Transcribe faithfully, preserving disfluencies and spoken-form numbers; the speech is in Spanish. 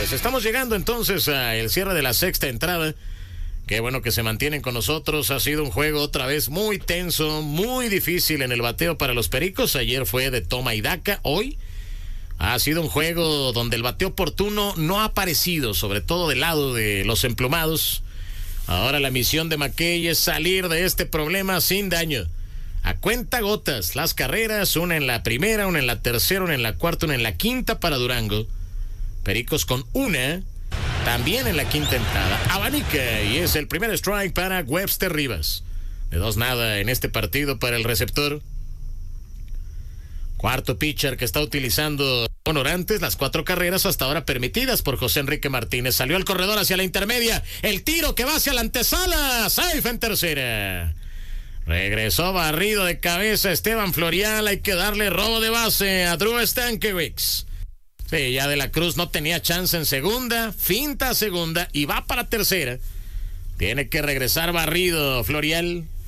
Pues estamos llegando entonces al cierre de la sexta entrada. Qué bueno que se mantienen con nosotros. Ha sido un juego otra vez muy tenso, muy difícil en el bateo para los Pericos. Ayer fue de toma y daca. Hoy ha sido un juego donde el bateo oportuno no ha aparecido, sobre todo del lado de los emplumados. Ahora la misión de McKay es salir de este problema sin daño. A cuenta gotas, las carreras, una en la primera, una en la tercera, una en la cuarta, una en la quinta para Durango. Pericos con una, también en la quinta entrada. Abanica, y es el primer strike para Webster Rivas. De dos nada en este partido para el receptor. Cuarto pitcher que está utilizando Orantes, las cuatro carreras hasta ahora permitidas por José Enrique Martínez. Salió el corredor hacia la intermedia. El tiro que va hacia la antesala. Safe en tercera. Regresó barrido de cabeza Esteban Florial. Hay que darle robo de base a Drew Stankiewicz. Sí, ya De la Cruz no tenía chance en segunda. Finta a segunda y va para tercera. Tiene que regresar barrido Florial.